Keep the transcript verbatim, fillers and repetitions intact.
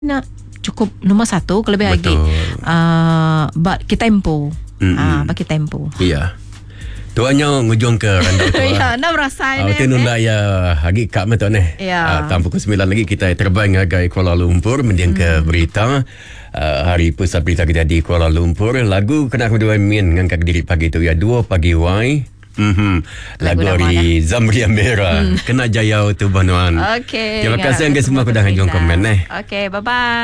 nak cukup nombor satu kalau lebih lagi. Uh, bak kita tempo. Ah, pakai tempo. Iya. Tuanya ngujung ke randau tu. Ya, nak merasa ini. Ah, nunda ya lagi kat mata ni. Ya. Tanpa pukul sembilan lagi kita terbang ke Kuala Lumpur mendiang ke berita. Uh, hari pusat berita kita di Kuala Lumpur. Lagu kena kedua min ngangkat diri pagi tu ya dua pagi wai. Mm-hmm. Lagu dari Zamria Merah. Mm. Kena jaya tu Banuan. Okey. Terima kasih yang semua sudah hujung komen eh. Okey, bye bye.